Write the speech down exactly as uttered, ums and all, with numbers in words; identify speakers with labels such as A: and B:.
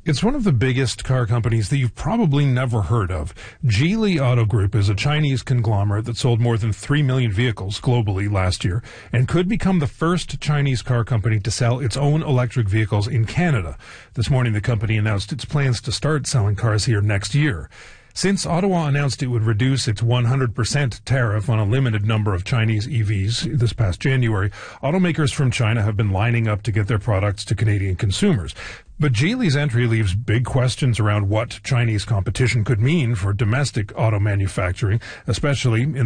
A: It's one of the biggest car companies that you've probably never heard of. Geely Auto Group is a Chinese conglomerate that sold more than three million vehicles globally last year and could become the first Chinese car company to sell its own electric vehicles in Canada. This morning, the company announced its plans to start selling cars here next year. Since Ottawa announced it would reduce its one hundred percent tariff on a limited number of Chinese E Vs this past January, automakers from China have been lining up to get their products to Canadian consumers. But Geely's entry leaves big questions around what Chinese competition could mean for domestic auto manufacturing, especially in